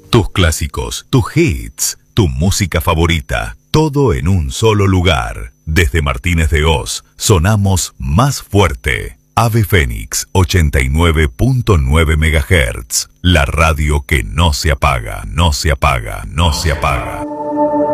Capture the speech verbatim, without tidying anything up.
Tus clásicos, tus hits, tu música favorita, todo en un solo lugar. Desde Martínez de Oz, sonamos más fuerte. Ave Fénix ochenta y nueve punto nueve megahertz. La radio que no se apaga, no se apaga, no se apaga.